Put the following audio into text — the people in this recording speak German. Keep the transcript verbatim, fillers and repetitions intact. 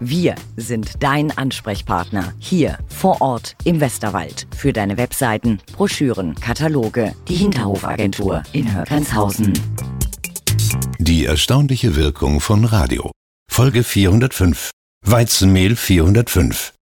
Wir sind dein Ansprechpartner hier vor Ort im Westerwald für deine Webseiten, Broschüren, Kataloge, die Hinterhofagentur in Hörgrenzhausen. Die erstaunliche Wirkung von Radio. Folge vierhundertfünf. Weizenmehl vierhundertfünf.